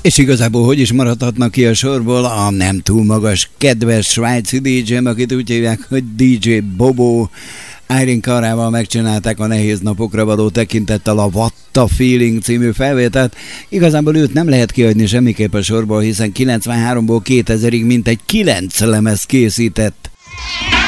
És igazából hogy is maradhatnak ki a sorból a nem túl magas, kedves svájci DJ-m, akit úgy hívják, hogy DJ Bobo. Irene Carrával megcsinálták a nehéz napokra való tekintettel a What the Feeling című felvételt. Igazából őt nem lehet kihagyni semmiképp a sorból, hiszen 93-ból 2000-ig mintegy 9 lemez készített.